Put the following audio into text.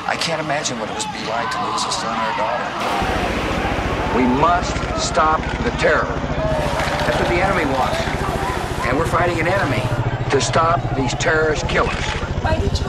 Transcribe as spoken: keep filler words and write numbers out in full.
I can't imagine what it must be like to lose a son or a daughter. We must stop the terror. That's what the enemy wants. And we're fighting an enemy to stop these terrorist killers. Why did you